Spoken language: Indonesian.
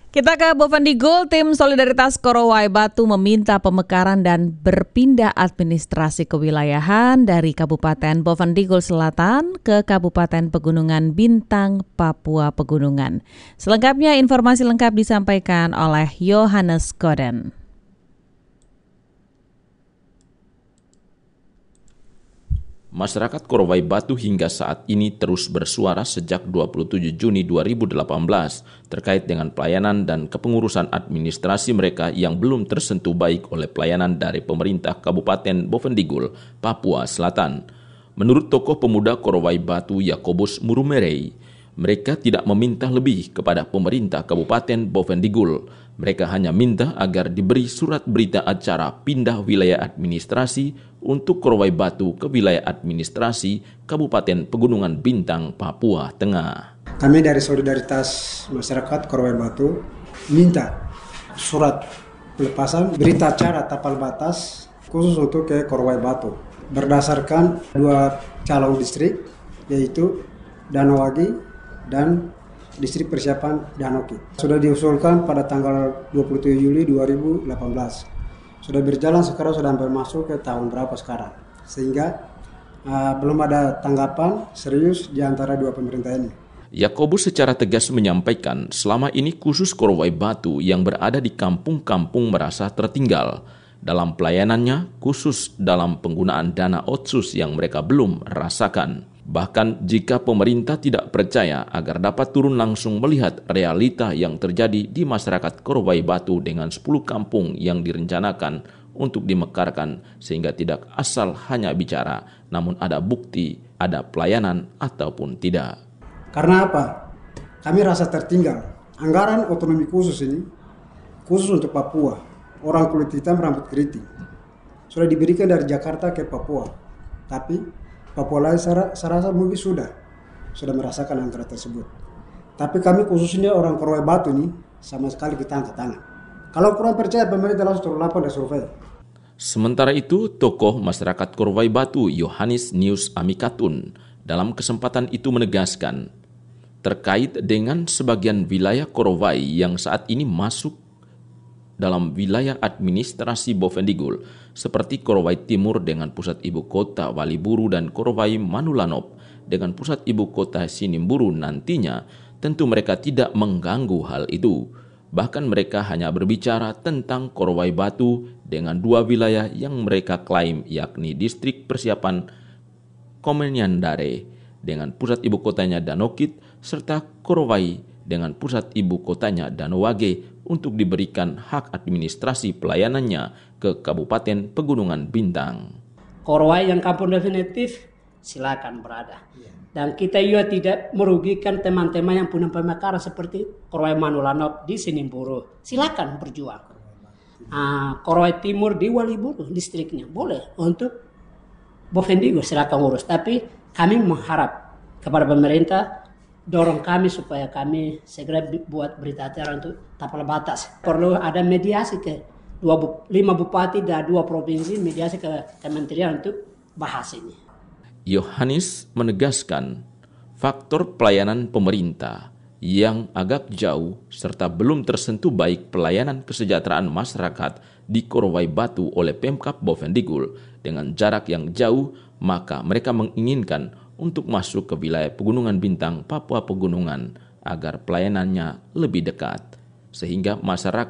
Kita ke Bovendigul, tim Solidaritas Korowai Batu meminta pemekaran dan berpindah administrasi kewilayahan dari Kabupaten Bovendigul Selatan ke Kabupaten Pegunungan Bintang, Papua Pegunungan. Selengkapnya informasi lengkap disampaikan oleh Yohanes Goden. Masyarakat Korowai Batu hingga saat ini terus bersuara sejak 27 Juni 2018 terkait dengan pelayanan dan kepengurusan administrasi mereka yang belum tersentuh baik oleh pelayanan dari pemerintah Kabupaten Bovendigul, Papua Selatan. Menurut tokoh pemuda Korowai Batu Yakobus Murumerei, mereka tidak meminta lebih kepada pemerintah Kabupaten Bovendigul. Mereka hanya minta agar diberi surat berita acara pindah wilayah administrasi untuk Korowai Batu ke wilayah administrasi Kabupaten Pegunungan Bintang, Papua Tengah. Kami dari Solidaritas Masyarakat Korowai Batu minta surat pelepasan berita acara tapal batas khusus untuk ke Korowai Batu berdasarkan 2 calon distrik, yaitu Danawagi dan Distrik Persiapan Danoki. Sudah diusulkan pada tanggal 27 Juli 2018. Sudah berjalan sekarang, sudah hampir masuk ke tahun berapa sekarang. Sehingga belum ada tanggapan serius di antara dua pemerintah ini. Yakobus secara tegas menyampaikan selama ini khusus Korowai Batu yang berada di kampung-kampung merasa tertinggal dalam pelayanannya, khusus dalam penggunaan dana otsus yang mereka belum rasakan. Bahkan jika pemerintah tidak percaya agar dapat turun langsung melihat realita yang terjadi di masyarakat Korowai Batu dengan 10 kampung yang direncanakan untuk dimekarkan sehingga tidak asal hanya bicara, namun ada bukti, ada pelayanan ataupun tidak. Karena apa? Kami rasa tertinggal. Anggaran otonomi khusus ini, khusus untuk Papua, orang kulit hitam rambut keriting, sudah diberikan dari Jakarta ke Papua. Tapi Papua lain saya rasa mungkin sudah merasakan anggaran tersebut. Tapi kami khususnya orang Korowai Batu ini sama sekali kita angkat tangan. Kalau kurang percaya, pemerintah langsung turun lapor dan survei. Sementara itu, tokoh masyarakat Korowai Batu Yohanes Nius Amikatun dalam kesempatan itu menegaskan terkait dengan sebagian wilayah Korowai yang saat ini masuk dalam wilayah administrasi Bovendigul seperti Korowai Timur dengan pusat ibu kota Waliburu dan Korowai Manulanop dengan pusat ibu kota Sinimburu nantinya, tentu mereka tidak mengganggu hal itu. Bahkan mereka hanya berbicara tentang Korowai Batu dengan 2 wilayah yang mereka klaim, yakni Distrik Persiapan Komenyandare dengan pusat ibu kotanya Danokit serta Korowai dengan pusat ibu kotanya Danowage untuk diberikan hak administrasi pelayanannya ke Kabupaten Pegunungan Bintang. Korowai yang kampung definitif silakan berada. Dan kita juga tidak merugikan teman-teman yang punya pemekaran seperti Korowai Manulanop di Sinimburu. Silakan berjuang. Korowai Timur di Waliburu distriknya boleh untuk Bovendigul silakan urus. Tapi kami mengharap kepada pemerintah dorong kami supaya kami segera buat berita acara untuk tapal batas. Perlu ada mediasi ke 5 bupati dan 2 provinsi, mediasi ke kementerian untuk bahas ini. Yohanes menegaskan faktor pelayanan pemerintah yang agak jauh serta belum tersentuh baik pelayanan kesejahteraan masyarakat di Korowai Batu oleh Pemkab Bovendigul dengan jarak yang jauh, maka mereka menginginkan untuk masuk ke wilayah Pegunungan Bintang, Papua Pegunungan agar pelayanannya lebih dekat sehingga masyarakat